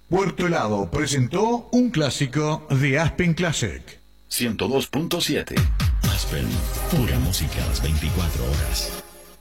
Puerto Helado presentó un clásico de Aspen Classic. 102.7 Aspen, pura música las 24 horas.